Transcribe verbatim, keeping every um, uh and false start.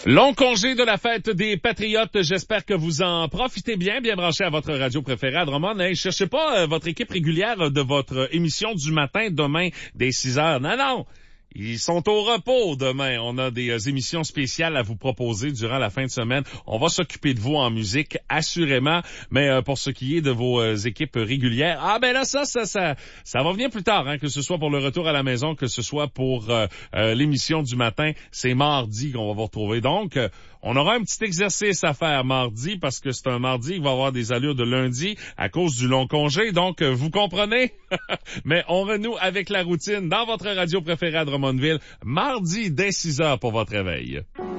Long congé de la fête des Patriotes, j'espère que vous en profitez bien, bien branché à votre radio préférée à Drummond. Hey, cherchez pas euh, votre équipe régulière de votre émission du matin demain dès six heures. Non, non! Ils sont au repos demain. On a des euh, émissions spéciales à vous proposer durant la fin de semaine. On va s'occuper de vous en musique, assurément. Mais euh, pour ce qui est de vos euh, équipes régulières, ah ben là, ça, ça, ça, ça va venir plus tard, hein, que ce soit pour le retour à la maison, que ce soit pour euh, euh, l'émission du matin. C'est mardi qu'on va vous retrouver. Donc, euh, on aura un petit exercice à faire mardi parce que c'est un mardi qui va avoir des allures de lundi à cause du long congé. Donc, euh, vous comprenez? Mais on renoue avec la routine dans votre radio préférée à Drummondville, mardi dès six heures pour votre réveil.